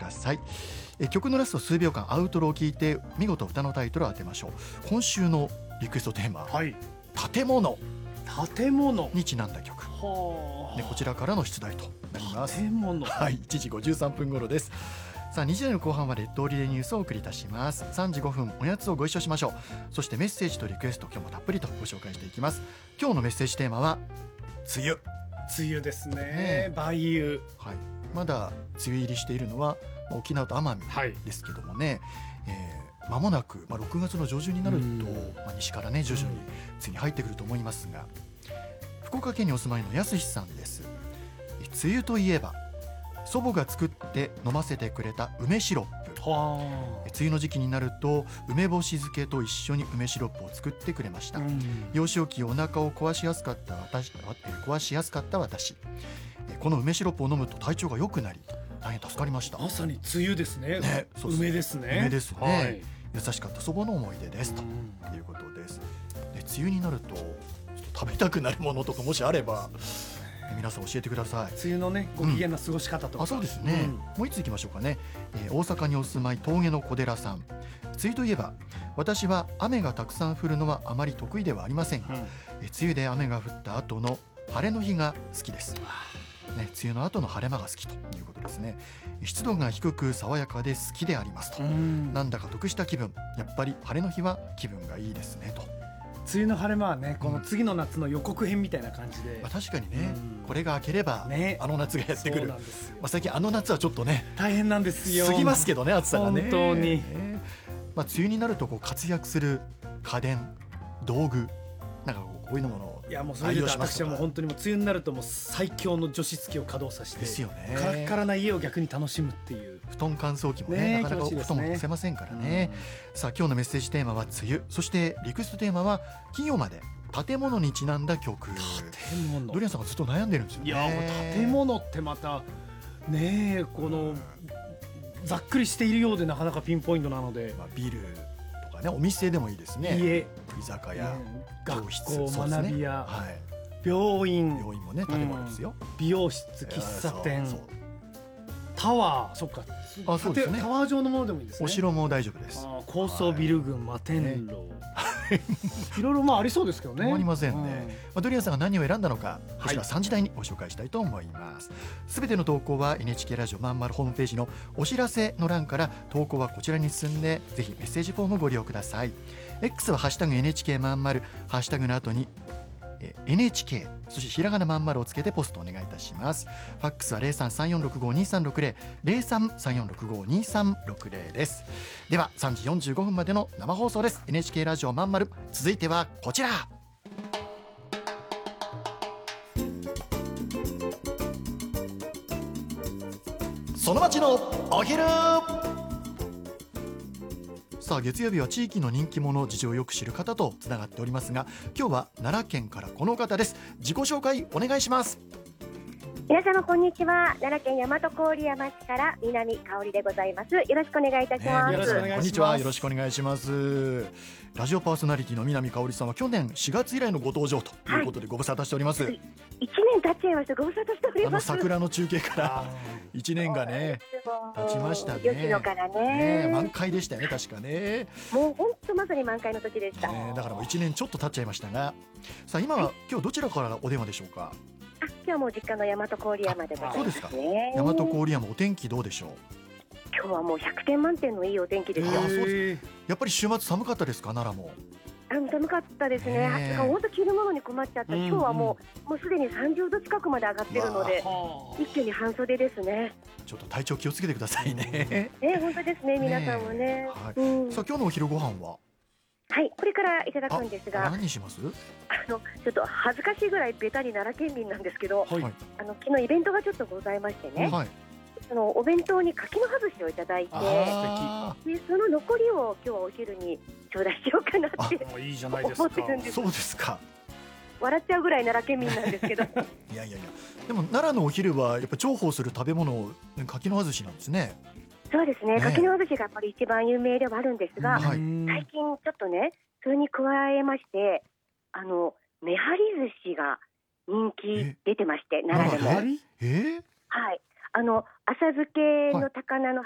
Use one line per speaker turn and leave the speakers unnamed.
ださい。曲のラスト数秒間アウトロを聞いて見事歌のタイトルを当てましょう。今週のリクエストテーマ、
はい、
建物にちなんだ曲で、こちらからの出題となります。
建物、
はい、1時53分頃です。さあ2時台の後半は列島リレーニュースをお送りいたします。3時5分おやつをご一緒しましょう。そしてメッセージとリクエスト、今日もたっぷりとご紹介していきます。今日のメッセージテーマは梅
雨ですね。梅雨、
はい、まだ梅雨入りしているのは沖縄と奄美ですけどもね、間もなく、6月の上旬になると、西からね徐々に梅雨に入ってくると思いますが、福岡県にお住まいのやすしさんです。梅雨といえば祖母が作って飲ませてくれた梅シロップ。梅雨の時期になると梅干し漬けと一緒に梅シロップを作ってくれました。幼少期お腹を壊しやすかった私、この梅シロップを飲むと体調が良くなり大変助かりました。
まさに梅雨ですね。
そう
梅ですね。
梅ですね、優しかった祖母の思い出ですということです。で、梅雨になるとちょっと食べたくなるものとかもしあれば皆さん教えてください。
梅雨のねご機嫌な過ごし方とか、
そうですね、もう一ついきましょうかね。大阪にお住まい峠の小寺さん、梅雨といえば私は雨がたくさん降るのはあまり得意ではありませんが、梅雨で雨が降った後の晴れの日が好きです、梅雨の後の晴れ間が好きということですね。湿度が低く爽やかで好きでありますと。なんだか得した気分、やっぱり晴れの日は気分がいいですねと。
梅雨の晴れ間はね、この次の夏の予告編みたいな感じで、
確かにね、これが明ければ、あの夏がやってくる。
そうなんですよ。
最近あの夏はちょっとね
大変なんですよ。
過ぎますけどね、暑さがね。
本当に、
梅雨になると活躍する家電道具、なんかこういうのものを
いやもうそれで私はもう本当にもう梅雨になるともう最強の除湿機を稼働させて
ですよね。
カラッカラな家を逆に楽しむっていう。
布団乾燥機もね、なかなかお布団も干せませんからね。さあ今日のメッセージテーマは梅雨、そしてリクエストテーマは金曜まで建物にちなんだ曲。ドリアンさんがずっと悩んでるんですよね。
いやもう建物ってまたね、このざっくりしているようでなかなかピンポイントなので、
ビルとかね、お店でもいいですね。
家、
居酒屋、
学校、学び屋、病院
もね建物ですよ。
美容室、喫茶店、タワー、そっか、
そうですね、
タワー状のものでもいいですね。
お城も大丈夫です。
高層ビル群、摩天楼、いろいろありそうですけどね。
止まりませんね。ドリアンさんが何を選んだのか、こちら3時台にご紹介したいと思います。すべての投稿は NHK ラジオまんまるホームページのお知らせの欄から、投稿はこちらに進んで、ぜひメッセージフォームをご利用ください。X はハッシュタグ NHK まんまる、ハッシュタグの後にNHK、そしてひらがなまんまるをつけてポストお願いいたします。ファックスは 0334652360、0334652360 です。では3時45分までの生放送です。 NHK ラジオまんまる、続いてはこちら。その町のお昼。さあ月曜日は地域の人気者、事情をよく知る方とつながっておりますが、今日は奈良県からこの方です。自己紹介お願いします。
皆様こんにちは。奈良県大和郡山市から南香織でございます。よろしくお願いいたします。
こんにちは、よろしくお願いします。ラジオパーソナリティの南香織さんは去年4月以来のご登場ということでご無沙汰しております。
1年経っちゃいました。ご無沙汰しております。
桜の中継から1年がね経ちましたね。
吉野からね、
満開でしたよね、確かね。
もう本当まさに満開の時でした。
だからもう1年ちょっと経っちゃいましたが、さあ今は今日どちらからお電話でしょうか。
今日はもう実家の大和郡山でございます。
そうですか。大和郡山、お天気どうでしょう。
今日はもう100点満点のいいお天気ですよ。
やっぱり週末寒かったですか、奈良も。
寒かったですね。本当着るものに困っちゃった。今日はもうすでに30度近くまで上がってるので、一気に半袖ですね。
ちょっと体調気をつけてくださいね。
本当ですね、皆さんもね。
さあ今日のお昼ご飯は、
はい、これからいただくんですが、
何にします？
ちょっと恥ずかしいぐらいベタに奈良県民なんですけど、
はい、
昨日イベントがちょっとございましてね、
はい、
お弁当に柿の葉寿司をいただいて、でその残りを今日はお昼に頂戴しようかなって
いいじゃないですか。
思ってるんです。
そうですか。
笑っちゃうぐらい奈良県民なんですけど
いやでも奈良のお昼はやっぱ重宝する食べ物、柿の葉寿司なんですね。
そうですね、柿の葉寿司がやっぱり一番有名ではあるんですが、最近ちょっとね、それに加えましてめはり寿司が人気出てまして、奈良でも。はい、浅漬けの高菜の